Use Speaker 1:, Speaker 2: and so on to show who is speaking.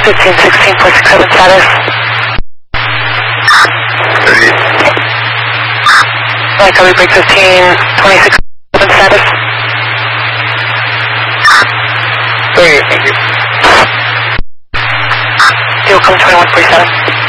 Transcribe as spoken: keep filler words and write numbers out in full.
Speaker 1: fifteen sixteen four six seven status.
Speaker 2: thirty-eight.
Speaker 1: Like copy break fifteen twenty-six seven status.
Speaker 2: thirty-eight, thank you.
Speaker 1: Fuel come twenty-one forty-seven.